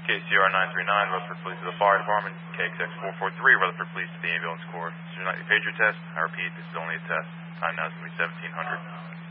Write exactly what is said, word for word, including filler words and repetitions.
K C R nine three nine, Rutherford Police to the Fire Department. K X X four four three, Rutherford Police to the Ambulance Corps. This is not your pager test. I repeat, this is only a test. Time now is going to be seventeen hundred.